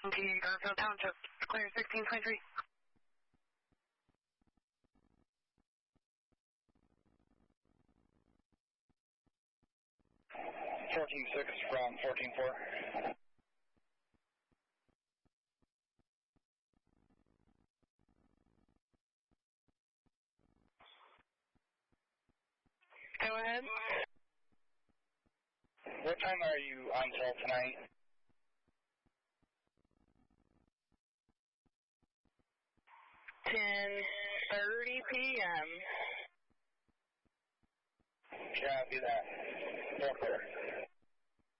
Okay, Garfield Township, clear 1623. 14-6 from 14-4. Go ahead. What time are you on call tonight? 10:30 p.m. Copy that. All clear.